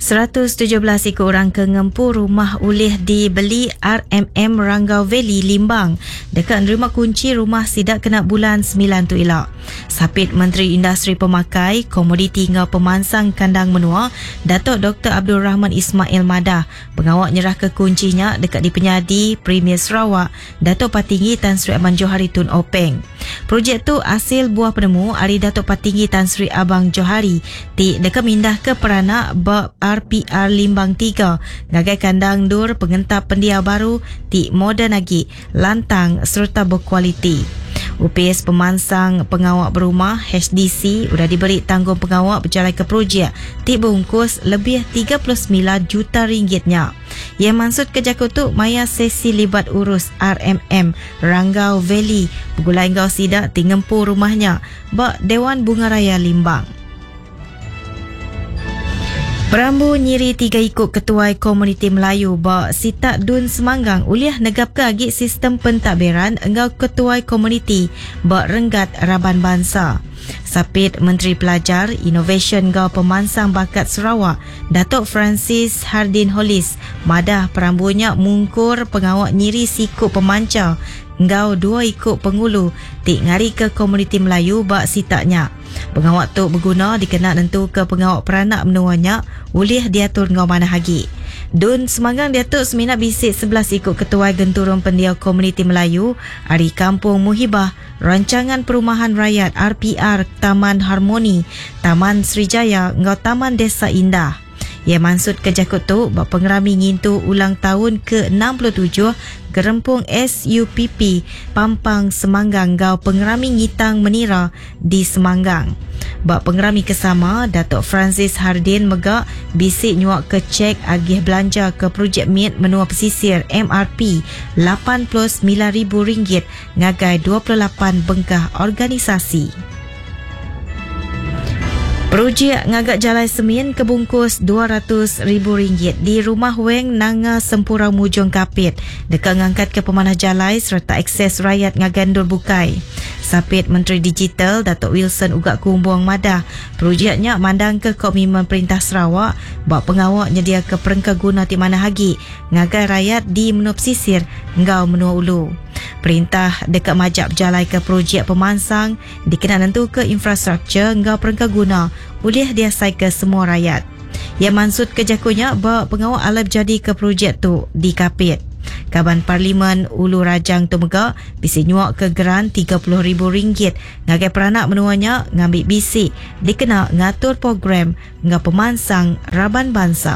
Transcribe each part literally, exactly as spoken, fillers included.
seratus tujuh belas ekor orang kengempu rumah ulih dibeli R M M Ranggau Valley, Limbang. Dekat nerima kunci rumah sidak kena bulan sembilan tu elak. Sapit Menteri Industri Pemakai, Komoditi ngau Pemansang Kandang Menua, Datuk Doktor Abdul Rahman Ismail Madah, pengawak nyerah ke kuncinya dekat di Penyadi Premier Sarawak, Datuk Patinggi Tan Sri Abang Johari Tun Openg. Projek tu hasil buah penemu Ari Datuk Patinggi Tan Sri Abang Johari ti dekat mindah ke peranak bab R P R Limbang tiga, ngagai kandang dur pengentap pendia baru ti moden lagi, lantang serta berkualiti. U P S Pemansang Pengawak Berumah H D C sudah diberi tanggung pengawak berjalan ke projek ti bungkus lebih tiga puluh sembilan juta ringgitnya. Yang maksud kerja kutuk maya sesi libat urus R M M Ranggau Valley begulai ngau sidak ti ngempu rumahnya bak Dewan Bunga Raya Limbang. Berambu nyiri tiga ikut Ketuai Komuniti Melayu bak Sitak Dun Semanggang uliah negap ke agi sistem pentadbiran engau Ketuai Komuniti bak Renggat Raban Bangsa. Sapit Menteri Pelajar, Innovation ngau Pemansang Bakat Sarawak, Datuk Francis Hardin Hollis, madah perambunya mungkur pengawak nyiri sikut pemancar ngau dua ikut pengulu tik ngari ke Komuniti Melayu bak sitaknya. Pengawak tu berguna dikenal tentu ke pengawak peranak menuanya ulih diatur ngau mana hagi. Dun Semanggang diatur seminat bisik sebelas ikut Ketuai Genturun Pendiau Komuniti Melayu Ari Kampung Muhibah, Rancangan Perumahan Rakyat R P R Taman Harmoni, Taman Srijaya ngau Taman Desa Indah. Ia maksud kejakut tu bak pengerami ngintu ulang tahun ke enam puluh tujuh Gerempung S U P P Pampang Semanggang ngau pengerami ngitang menira di Semanggang. Bak pengerami kesama, Datuk Francis Hardin megak bisik nyuak ke cek agih belanja ke projek M I T Menua Pesisir M R P lapan puluh sembilan ribu ringgit ngagai dua puluh lapan bengkah organisasi. Projek ngagak jalai semin kebungkus dua ratus ribu ringgit di Rumah Weng Nanga Sempurau Mujung Kapit dekat ngangkat ke pemanah jalai serta akses rakyat ngagandur bukai. Sapit Menteri Digital Datuk Wilson Ugak Kumbuang Madah, projeknya mandang ke Komitmen Perintah Sarawak bak pengawak nyedia ke perengka guna ti mana hagi ngagai rakyat di Menua Pesisir ngau Menua Ulu. Perintah dekat majak berjalai ke projek pemansang dikenal tentu ke infrastruktur ngau perengka guna ulih diasai ke semua rakyat. Yang maksud kejakunya bak pengawak alap jadi ke projek tu di Kapit. Kaban Parlimen Ulu Rajang tu megak bisik nyuak ke geran tiga puluh ribu ringgit ngagai peranak menuanya ngambil bisik dikena ngatur program ngau pemansang Raban Bangsa.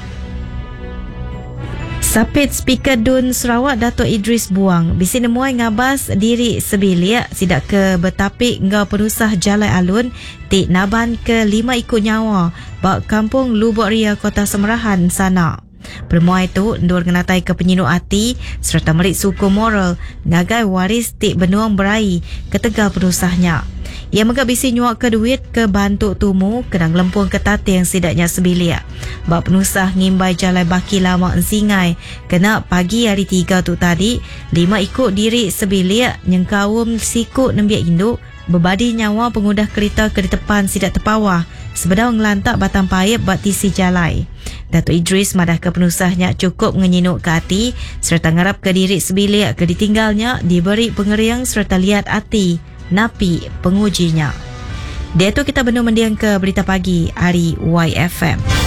Sapit Speaker Dun Sarawak Datuk Idris Buang bisi nemuai ngabas diri sebilik sidak ke betapik ngau penusah Jalai Alun tik naban ke lima ikut nyawa bak Kampung Lubuk Ria Kota Semerahan sana. Permuai tu ndur kenatai ke penyinuk hati serta merik suku moral ngagai waris tik benuang berai ke tegal penusahnya. Ia megak bisi nyuak ke duit ke bantuk tumu kenang lempung ke tate yang sidaknya sebilik. Bak penusah ngimbai jalai baki lama ensingai kena pagi hari tiga tu tadi lima ikut diri sebilik nyengkawum sikut nembiak induk berbadi nyawa pengudah kereta ke depan sidak terpawah sebedau ngelantak batang paip bak tisi jalai. Datuk Idris madah ke penusahnya cukup ngenyinuk ke hati serta ngarap ke diri sebilik ke ditinggalnya diberi pengeriang serta lihat hati napi pengujinya. Dia tu kita benung mendiang ke berita pagi hari Y F M.